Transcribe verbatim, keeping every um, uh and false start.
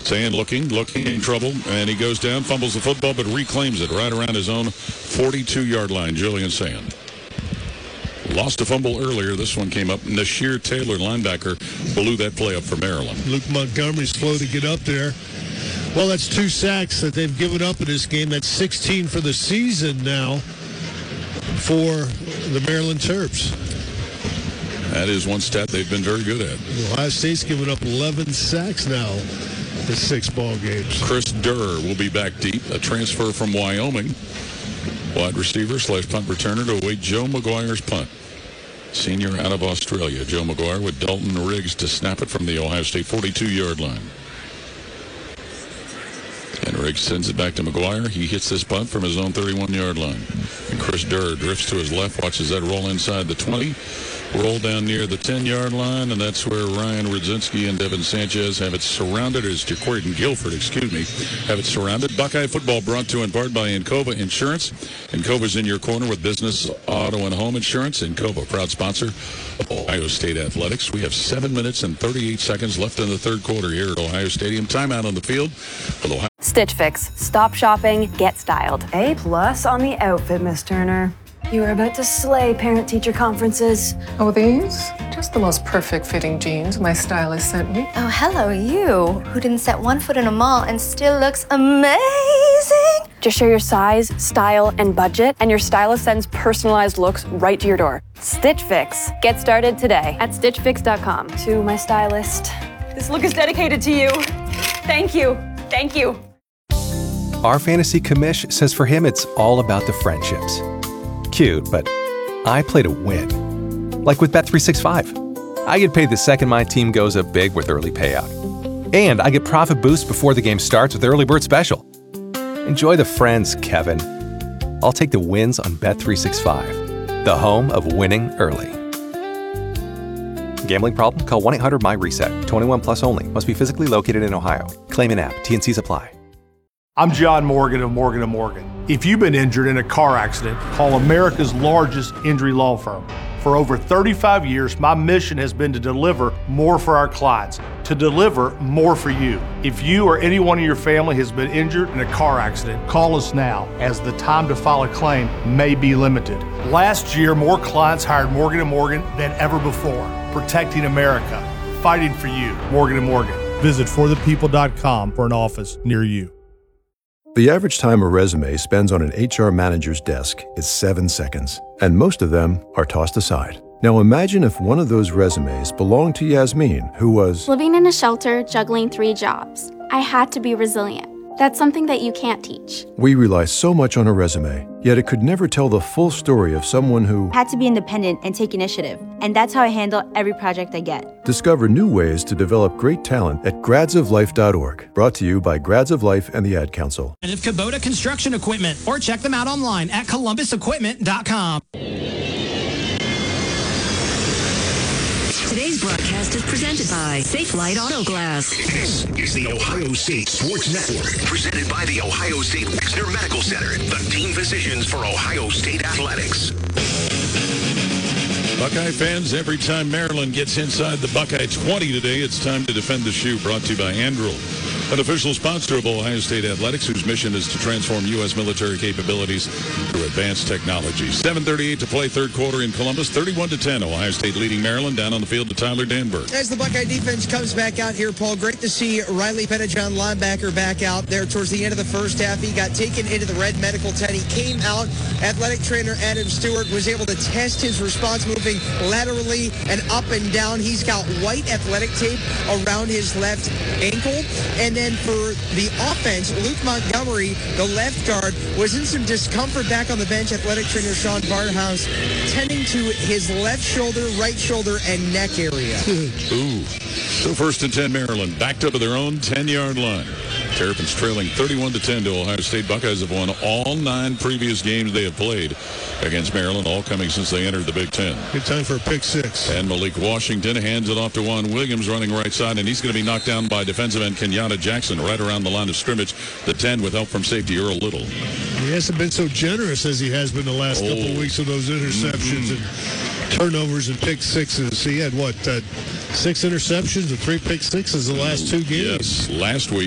Saying looking, looking in trouble, and he goes down, fumbles the football, but reclaims it right around his own forty-two-yard line, Julian Sand. Lost a fumble earlier. This one came up. Nasheer Taylor, linebacker, blew that play up for Maryland. Luke Montgomery's slow to get up there. Well, that's two sacks that they've given up in this game. That's sixteen for the season now for the Maryland Terps. That is one stat they've been very good at. Ohio State's given up eleven sacks now in six ball games. Chris Durr will be back deep, a transfer from Wyoming. Wide receiver slash punt returner to await Joe McGuire's punt. Senior out of Australia, Joe McGuire with Dalton Riggs to snap it from the Ohio State forty-two-yard line. And Riggs sends it back to McGuire. He hits this punt from his own thirty-one-yard line. And Chris Durr drifts to his left, watches that roll inside the twenty. Roll down near the ten-yard line, and that's where Ryan Rudzinski and Devin Sanchez have it surrounded, as Jaquarian Guilford, excuse me, have it surrounded. Buckeye football brought to you in part by Encova Insurance. Encova's in your corner with business, auto, and home insurance. Encova, proud sponsor of Ohio State Athletics. We have seven minutes and thirty-eight seconds left in the third quarter here at Ohio Stadium. Timeout on the field for Ohio. Stitch Fix. Stop shopping, get styled. A plus on the outfit, Miss Turner. You are about to slay parent-teacher conferences. Oh, these? Just the most perfect fitting jeans my stylist sent me. Oh, hello, you, who didn't set one foot in a mall and still looks amazing. Just share your size, style, and budget, and your stylist sends personalized looks right to your door. Stitch Fix. Get started today at stitch fix dot com. To my stylist, this look is dedicated to you. Thank you. Thank you. Our fantasy commish says for him it's all about the friendships. Cute, but I play to win. Like with Bet three sixty-five. I get paid the second my team goes up big with early payout. And I get profit boost before the game starts with Early Bird Special. Enjoy the friends, Kevin. I'll take the wins on Bet three sixty-five, the home of winning early. Gambling problem? Call one eight hundred M Y reset. twenty-one plus only. Must be physically located in Ohio. Claim in app. T N Cs apply. I'm John Morgan of Morgan and Morgan. If you've been injured in a car accident, call America's largest injury law firm. For over thirty-five years, my mission has been to deliver more for our clients, to deliver more for you. If you or anyone in your family has been injured in a car accident, call us now, as the time to file a claim may be limited. Last year, more clients hired Morgan and Morgan than ever before, protecting America, fighting for you. Morgan and Morgan. Visit for the people dot com for an office near you. The average time a resume spends on an H R manager's desk is seven seconds, and most of them are tossed aside. Now imagine if one of those resumes belonged to Yasmin, who was living in a shelter, juggling three jobs. I had to be resilient. That's something that you can't teach. We rely so much on a resume, yet it could never tell the full story of someone who had to be independent and take initiative. And that's how I handle every project I get. Discover new ways to develop great talent at grads of life dot org. Brought to you by Grads of Life and the Ad Council. And of Kubota Construction Equipment, or check them out online at columbus equipment dot com. Today's broadcast is presented by Safe Light Auto Glass. This is the Ohio State Sports Network, presented by the Ohio State Wexner Medical Center, the team physicians for Ohio State Athletics. Buckeye fans, every time Maryland gets inside the Buckeye twenty today, it's time to defend the shoe. Brought to you by Andrew, an official sponsor of Ohio State Athletics, whose mission is to transform U S military capabilities through advanced technology. seven thirty-eight to play, third quarter in Columbus, thirty-one to ten. Ohio State leading Maryland. Down on the field to Tyler Danberg. As the Buckeye defense comes back out here, Paul, great to see Riley Pettijohn, linebacker, back out there towards the end of the first half. He got taken into the red medical tent. He came out. Athletic trainer Adam Stewart was able to test his response moving laterally and up and down. He's got white athletic tape around his left ankle. And then for the offense, Luke Montgomery, the left guard, was in some discomfort back on the bench. Athletic trainer Sean Barthouse tending to his left shoulder, right shoulder, and neck area. Ooh. So first and ten, Maryland backed up at their own ten-yard line. Terrapins trailing thirty-one to ten to Ohio State. Buckeyes have won all nine previous games they have played against Maryland, all coming since they entered the Big Ten. Good time for a pick six. And Malik Washington hands it off to Juan Williams, running right side, and he's going to be knocked down by defensive end Kenyatta Jackson right around the line of scrimmage. The ten with help from safety Earl Little. He hasn't been so generous as he has been the last oh. couple of weeks with those interceptions mm-hmm. and turnovers and pick sixes. He had, what, uh, six interceptions and three pick sixes the last two games. Yes, last week.